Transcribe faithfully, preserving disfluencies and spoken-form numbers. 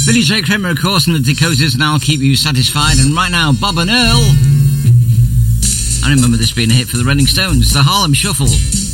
Billy J. Kramer, of course, and the Dakotas, and I'll Keep You Satisfied. And right now, Bob and Earl. I remember this being a hit for the Rolling Stones, the Harlem Shuffle.